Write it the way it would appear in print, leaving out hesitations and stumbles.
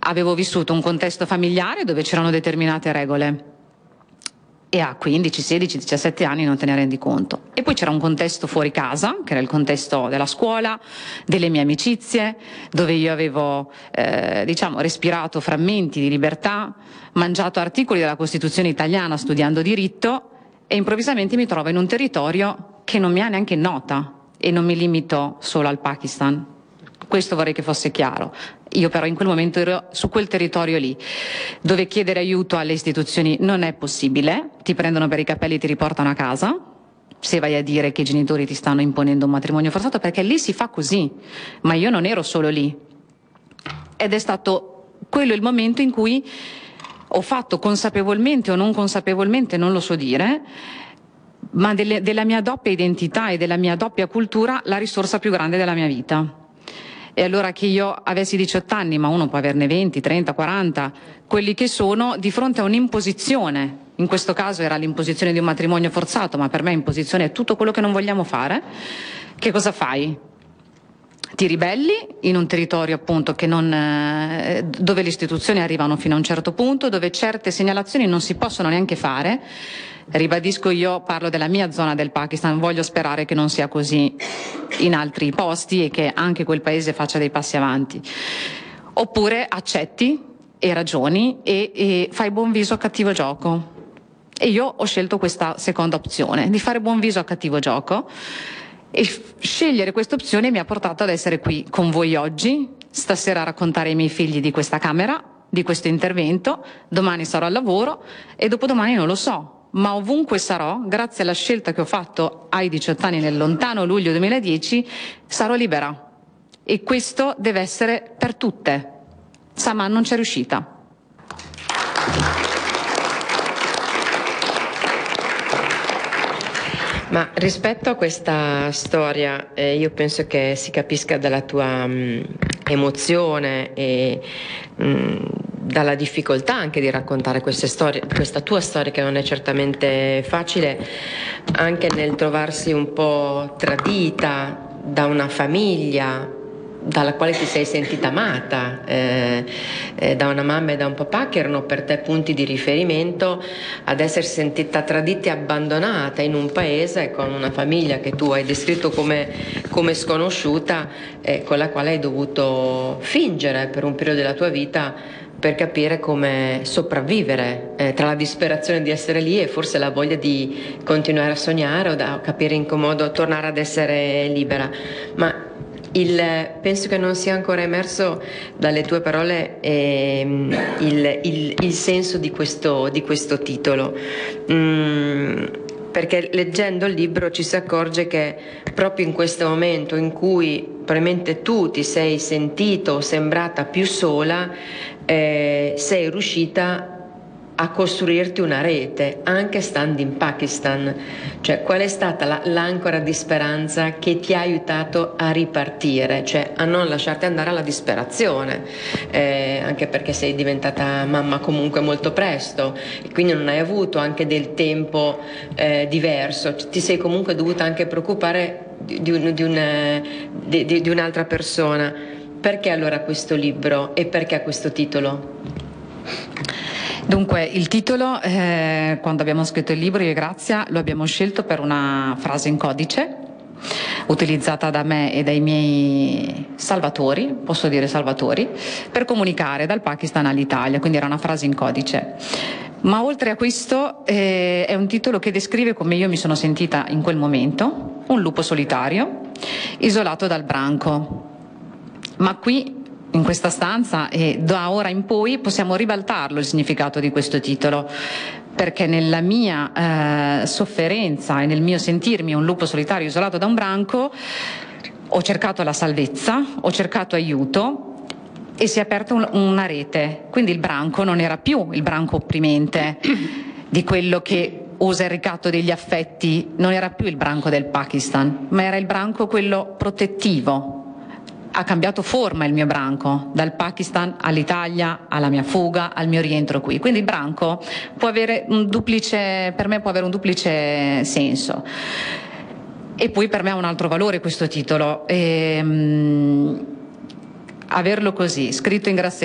avevo vissuto un contesto familiare dove c'erano determinate regole e a 15, 16, 17 anni non te ne rendi conto. E poi c'era un contesto fuori casa, che era il contesto della scuola, delle mie amicizie, dove io avevo respirato frammenti di libertà, mangiato articoli della Costituzione italiana studiando diritto, e improvvisamente mi trovo in un territorio che non mi ha neanche nota, e non mi limito solo al Pakistan. Questo vorrei che fosse chiaro. Io però in quel momento ero su quel territorio lì, dove chiedere aiuto alle istituzioni non è possibile, ti prendono per i capelli e ti riportano a casa, se vai a dire che i genitori ti stanno imponendo un matrimonio forzato, perché lì si fa così, ma io non ero solo lì. Ed è stato quello il momento in cui ho fatto consapevolmente o non consapevolmente, non lo so dire, ma della mia doppia identità e della mia doppia cultura la risorsa più grande della mia vita. E allora che io avessi 18 anni, ma uno può averne 20, 30, 40, quelli che sono, di fronte a un'imposizione, in questo caso era l'imposizione di un matrimonio forzato, ma per me imposizione è tutto quello che non vogliamo fare, che cosa fai? Ti ribelli in un territorio appunto che dove le istituzioni arrivano fino a un certo punto, dove certe segnalazioni non si possono neanche fare. Ribadisco, io parlo della mia zona del Pakistan, voglio sperare che non sia così in altri posti e che anche quel paese faccia dei passi avanti. Oppure accetti e ragioni e fai buon viso a cattivo gioco. E io ho scelto questa seconda opzione, di fare buon viso a cattivo gioco, e scegliere questa opzione mi ha portato ad essere qui con voi oggi, stasera a raccontare ai miei figli di questa camera, di questo intervento. Domani sarò al lavoro e dopodomani non lo so. Ma ovunque sarò, grazie alla scelta che ho fatto ai 18 anni nel lontano luglio 2010, sarò libera. E questo deve essere per tutte. Saman non c'è riuscita. Ma rispetto a questa storia, io penso che si capisca dalla tua emozione e dalla difficoltà anche di raccontare queste storie, questa tua storia che non è certamente facile, anche nel trovarsi un po' tradita da una famiglia dalla quale ti sei sentita amata, da una mamma e da un papà che erano per te punti di riferimento, ad essere sentita tradita e abbandonata in un paese con una famiglia che tu hai descritto come sconosciuta, con la quale hai dovuto fingere per un periodo della tua vita per capire come sopravvivere tra la disperazione di essere lì e forse la voglia di continuare a sognare o da capire in che modo tornare ad essere libera. Ma penso che non sia ancora emerso dalle tue parole il senso di questo titolo, perché leggendo il libro ci si accorge che proprio in questo momento in cui probabilmente tu ti sei sentito o sembrata più sola, sei riuscita a costruirti una rete anche stando in Pakistan. Cioè, qual è stata l'ancora di speranza che ti ha aiutato a ripartire, cioè a non lasciarti andare alla disperazione, anche perché sei diventata mamma comunque molto presto e quindi non hai avuto anche del tempo diverso, ti sei comunque dovuta anche preoccupare di un'altra persona. Perché allora questo libro e perché questo titolo? Dunque, il titolo, quando abbiamo scritto il libro, io e Grazia, lo abbiamo scelto per una frase in codice, utilizzata da me e dai miei salvatori, posso dire salvatori, per comunicare dal Pakistan all'Italia, quindi era una frase in codice. Ma oltre a questo è un titolo che descrive come io mi sono sentita in quel momento, un lupo solitario, isolato dal branco. Ma qui, in questa stanza, e da ora in poi possiamo ribaltarlo il significato di questo titolo, perché nella mia sofferenza e nel mio sentirmi un lupo solitario isolato da un branco ho cercato la salvezza, ho cercato aiuto e si è aperta una rete. Quindi il branco non era più il branco opprimente di quello che usa il ricatto degli affetti, non era più il branco del Pakistan, ma era il branco quello protettivo. Ha cambiato forma il mio branco, dal Pakistan all'Italia, alla mia fuga, al mio rientro qui. Quindi il branco può avere per me può avere un duplice senso. E poi per me ha un altro valore questo titolo. Averlo così, scritto in grassetto,